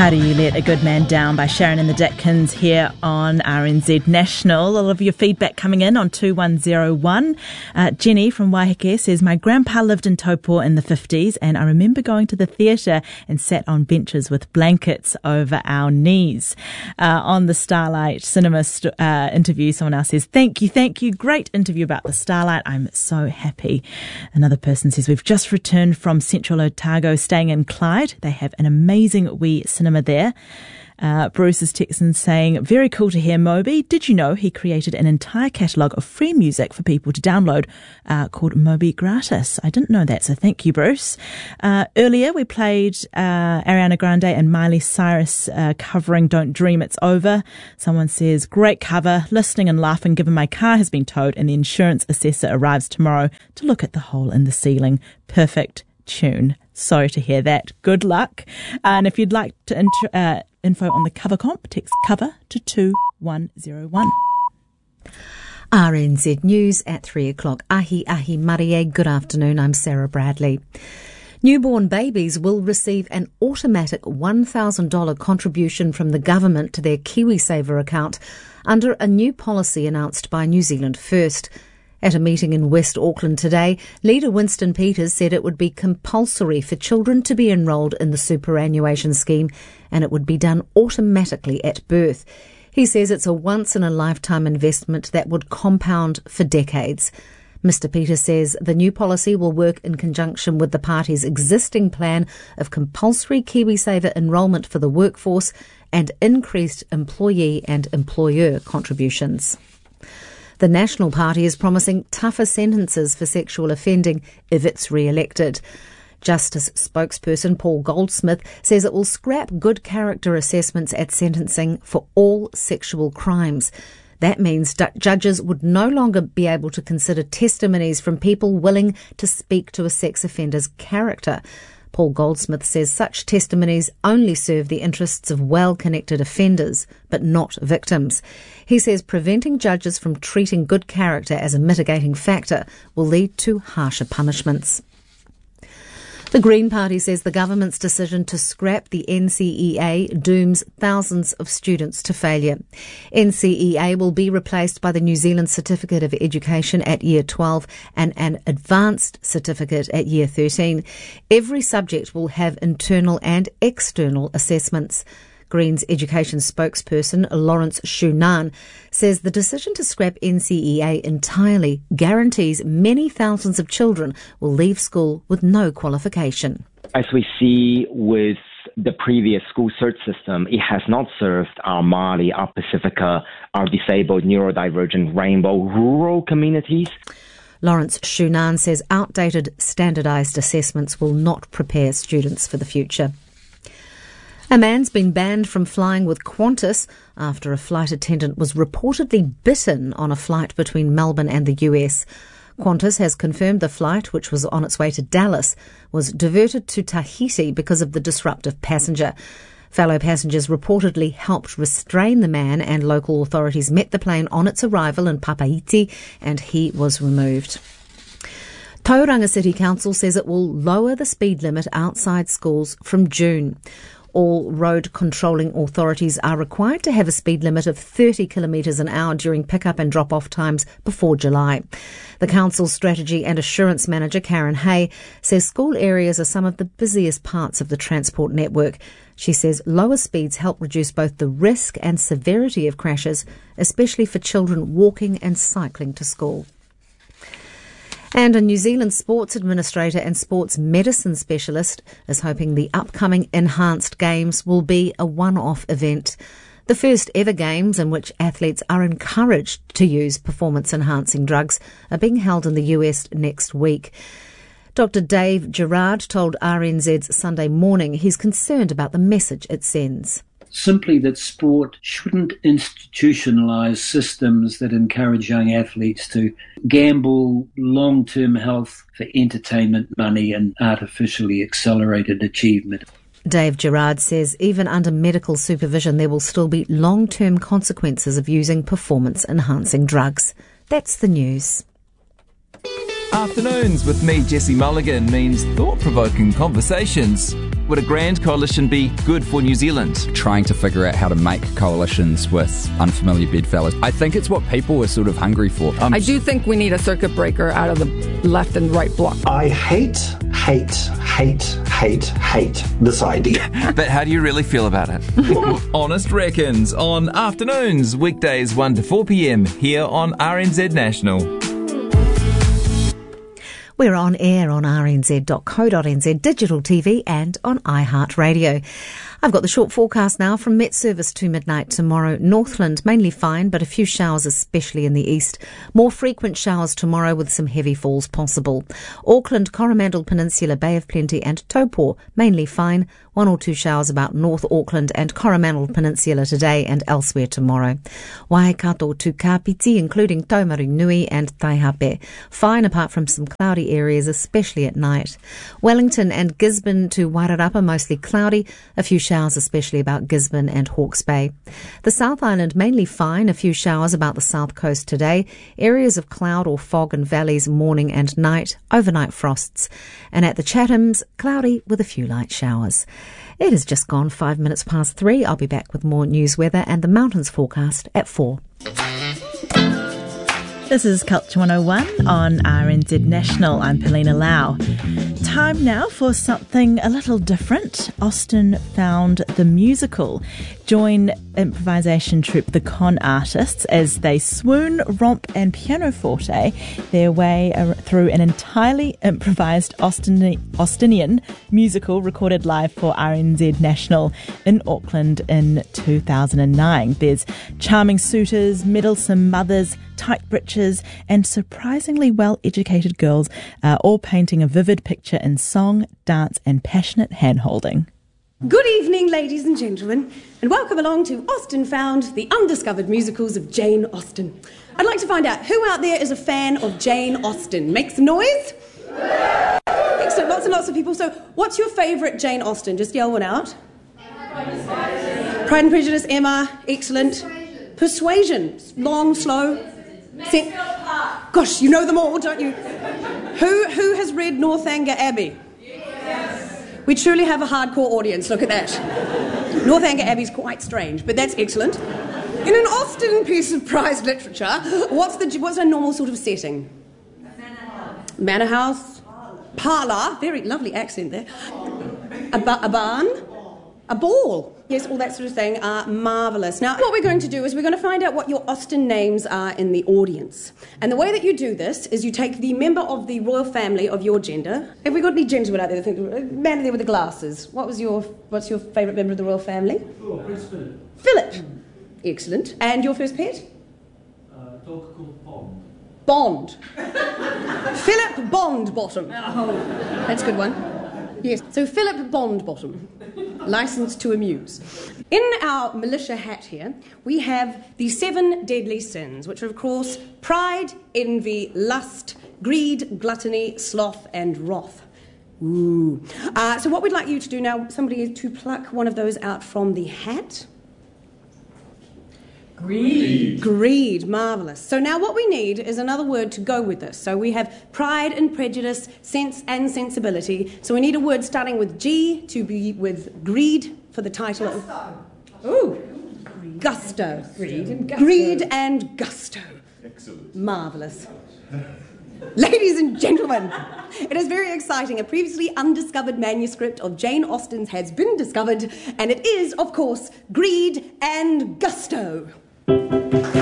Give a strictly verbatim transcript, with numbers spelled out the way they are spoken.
How Do You Let a Good Man Down by Sharon and the Ditkins here on R N Z National. All of your feedback coming in on two one zero one. Uh, Jenny from Waiheke says, my grandpa lived in Taupo in the fifties and I remember going to the theatre and sat on benches with blankets over our knees. Uh, on the Starlight Cinema st- uh, interview, someone else says, thank you, thank you. Great interview about the Starlight. I'm so happy. Another person says, we've just returned from Central Otago staying in Clyde. They have an amazing wee cinema there. Uh, Bruce is texting saying, very cool to hear Moby. Did you know he created an entire catalogue of free music for people to download uh, called Moby Gratis? I didn't know that, so thank you, Bruce. Uh, earlier we played uh, Ariana Grande and Miley Cyrus uh, covering Don't Dream It's Over. Someone says, great cover, listening and laughing given my car has been towed and the insurance assessor arrives tomorrow to look at the hole in the ceiling. Perfect tune. Sorry to hear that. Good luck. And if you'd like to int- uh, info on the cover comp, text cover to two one zero one. R N Z News at three o'clock. Ahi ahi marie. Good afternoon. I'm Sarah Bradley. Newborn babies will receive an automatic one thousand dollars contribution from the government to their KiwiSaver account under a new policy announced by New Zealand First. At a meeting in West Auckland today, leader Winston Peters said it would be compulsory for children to be enrolled in the superannuation scheme and it would be done automatically at birth. He says it's a once-in-a-lifetime investment that would compound for decades. Mister Peters says the new policy will work in conjunction with the party's existing plan of compulsory KiwiSaver enrolment for the workforce and increased employee and employer contributions. The National Party is promising tougher sentences for sexual offending if it's re-elected. Justice spokesperson Paul Goldsmith says it will scrap good character assessments at sentencing for all sexual crimes. That means d- judges would no longer be able to consider testimonies from people willing to speak to a sex offender's character. Paul Goldsmith says such testimonies only serve the interests of well-connected offenders, but not victims. He says preventing judges from treating good character as a mitigating factor will lead to harsher punishments. The Green Party says the government's decision to scrap the N C E A dooms thousands of students to failure. N C E A will be replaced by the New Zealand Certificate of Education at Year twelve and an Advanced Certificate at Year thirteen. Every subject will have internal and external assessments. Greens education spokesperson Lawrence Shunan says the decision to scrap N C E A entirely guarantees many thousands of children will leave school with no qualification. As we see with the previous school cert system, it has not served our Māori, our Pacifica, our disabled, neurodivergent, rainbow, rural communities. Lawrence Shunan says outdated standardised assessments will not prepare students for the future. A man's been banned from flying with Qantas after a flight attendant was reportedly bitten on a flight between Melbourne and the U S. Qantas has confirmed the flight, which was on its way to Dallas, was diverted to Tahiti because of the disruptive passenger. Fellow passengers reportedly helped restrain the man and local authorities met the plane on its arrival in Papaiti and he was removed. Tauranga City Council says it will lower the speed limit outside schools from June. All road controlling authorities are required to have a speed limit of thirty kilometres an hour during pick-up and drop-off times before July. The council's strategy and assurance manager, Karen Hay, says school areas are some of the busiest parts of the transport network. She says lower speeds help reduce both the risk and severity of crashes, especially for children walking and cycling to school. And a New Zealand sports administrator and sports medicine specialist is hoping the upcoming Enhanced Games will be a one-off event. The first ever games in which athletes are encouraged to use performance-enhancing drugs are being held in the U S next week. Doctor Dave Gerard told R N Z's Sunday Morning he's concerned about the message it sends. Simply that sport shouldn't institutionalise systems that encourage young athletes to gamble long-term health for entertainment money and artificially accelerated achievement. Dave Gerard says even under medical supervision there will still be long-term consequences of using performance-enhancing drugs. That's the news. Afternoons with me, Jesse Mulligan, means thought-provoking conversations. Would a grand coalition be good for New Zealand? Trying to figure out how to make coalitions with unfamiliar bedfellows. I think it's what people are sort of hungry for. Um, I do think we need a circuit breaker out of the left and right bloc. I hate, hate, hate, hate, hate this idea. But how do you really feel about it? Honest Reckons on Afternoons, weekdays one to four p.m. here on R N Z National. We're on air on r n z dot co dot n z, digital T V and on iHeartRadio. I've got the short forecast now from Met Service to midnight tomorrow. Northland, mainly fine, but a few showers, especially in the east. More frequent showers tomorrow with some heavy falls possible. Auckland, Coromandel Peninsula, Bay of Plenty and Taupo, mainly fine. One or two showers about North Auckland and Coromandel Peninsula today and elsewhere tomorrow. Waikato to Kapiti, including Taumarunui and Taihape. Fine apart from some cloudy areas, especially at night. Wellington and Gisborne to Wairarapa, mostly cloudy. A few showers, especially about Gisborne and Hawke's Bay. The South Island, mainly fine. A few showers about the south coast today. Areas of cloud or fog in valleys morning and night. Overnight frosts. And at the Chathams, cloudy with a few light showers. It has just gone five minutes past three. I'll be back with more news, weather and the mountains forecast at four. This is Culture one oh one on R N Z National. I'm Polina Lau. Time now for something a little different. Austin Found the Musical. Join improvisation troupe The Con Artists as they swoon, romp and pianoforte their way through an entirely improvised Austin- Austinian musical recorded live for R N Z National in Auckland in two thousand nine. There's charming suitors, meddlesome mothers, tight breeches and surprisingly well-educated girls, uh, all painting a vivid picture in song, dance and passionate hand-holding. Good evening, ladies and gentlemen, and welcome along to Austin Found, the undiscovered musicals of Jane Austen. I'd like to find out who out there is a fan of Jane Austen. Make some noise. Excellent, lots and lots of people. So what's your favourite Jane Austen? Just yell one out. Pride and Prejudice, Emma, excellent. Persuasion, long, slow. Sen- Gosh, you know them all, don't you? Who who has read Northanger Abbey? Yes. We truly have a hardcore audience, look at that. Northanger Abbey's quite strange, but that's excellent. In an Austen piece of prized literature, what's the what's a normal sort of setting? Manor house. Manor house. Parlour. Very lovely accent there. A, ba- a barn. A ball. Yes, all that sort of thing are marvellous. Now, what we're going to do is we're going to find out what your Austen names are in the audience. And the way that you do this is you take the member of the royal family of your gender. Have we got any gentlemen out there that think, man there with the glasses? What was your, what's your favourite member of the royal family? Oh, Prince Philip. Philip. Mm. Excellent. And your first pet? Uh, a dog called Bond. Bond. Philip Bondbottom. Oh. That's a good one. Yes. So Philip Bondbottom. Licensed to amuse. In our militia hat here, we have the seven deadly sins, which are, of course, pride, envy, lust, greed, gluttony, sloth, and wrath. Ooh. Uh, so what we'd like you to do now, somebody is to pluck one of those out from the hat. Greed. Greed, marvellous. So now what we need is another word to go with this. So we have pride and prejudice, sense and sensibility. So we need a word starting with G to be with greed for the title of... Ooh, gusto. Greed and gusto. Greed and gusto. Excellent. Marvellous. Ladies and gentlemen, it is very exciting. A previously undiscovered manuscript of Jane Austen's has been discovered, and it is, of course, Greed and Gusto.